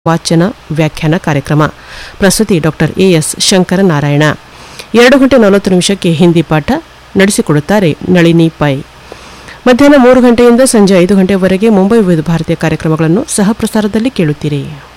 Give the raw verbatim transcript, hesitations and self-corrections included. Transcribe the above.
ವಾಚನ ವ್ಯಾಖ್ಯಾನ ಕಾರ್ಯಕ್ರಮ. ಪ್ರಸ್ತುತಿ ಡಾಕ್ಟರ್ ಎಎಸ್ ಶಂಕರನಾರಾಯಣ. ಎರಡು ಗಂಟೆ ನಲವತ್ತು ನಿಮಿಷಕ್ಕೆ ಹಿಂದಿ ಪಾಠ ನಡೆಸಿಕೊಡುತ್ತಾರೆ ನಳಿನಿ ಪೈ. ಮಧ್ಯಾಹ್ನ ಮೂರು ಗಂಟೆಯಿಂದ ಸಂಜೆ ಐದು ಗಂಟೆವರೆಗೆ ಮುಂಬೈ ವಿವಿಧ ಭಾರತೀಯ ಕಾರ್ಯಕ್ರಮಗಳನ್ನು ಸಹ ಪ್ರಸಾರದಲ್ಲಿ ಕೇಳುತ್ತೀರಿ.